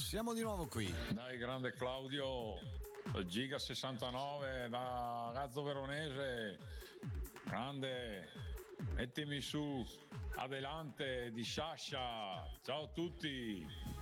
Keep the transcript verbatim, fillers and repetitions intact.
siamo di nuovo qui. Dai, grande Claudio, Giga sessantanove da Razzo Veronese, grande, mettimi su Adelante di Sciascia, ciao a tutti.